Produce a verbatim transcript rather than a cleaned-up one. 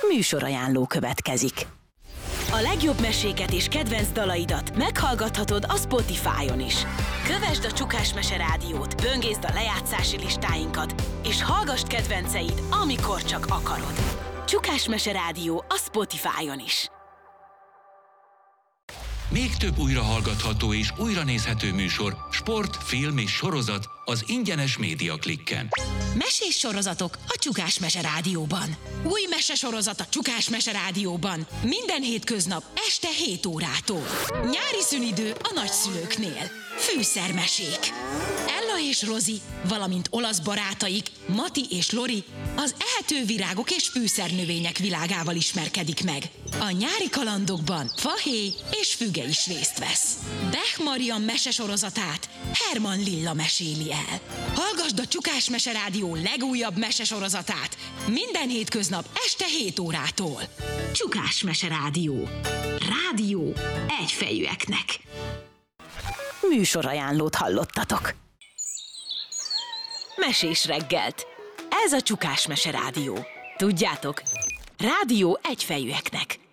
Műsorajánló következik. A legjobb meséket és kedvenc dalaidat meghallgathatod a Spotify-on is. Kövesd a Csukás Mese Rádiót, böngészd a lejátszási listáinkat, és hallgass kedvenceid, amikor csak akarod. Csukás Mese Rádió a Spotify-on is. Még több újrahallgatható és újranézhető műsor, sport, film és sorozat az ingyenes Média Klikken. Mesés sorozatok a Csukás Mese Rádióban. Új mesesorozat a Csukás Mese Rádióban. Minden hétköznap este hét órától. Nyári szünidő a nagyszülőknél. Fűszermesék. Ella és Rozi, valamint olasz barátaik, Mati és Lori az ehető virágok és fűszernövények világával ismerkedik meg. A nyári kalandokban fahéj és füge is részt vesz. Bech Marian mesesorozatát Herman Lilla meséli el. Hallgasd a Csukás Mese Rádió legújabb mesesorozatát minden hétköznap este hét órától. Csukás Mese Rádió. Rádió egyfejűeknek. Műsorajánlót hallottatok. Mesés reggelt. Ez a Csukás Mese Rádió. Tudjátok, rádió egyfejűeknek.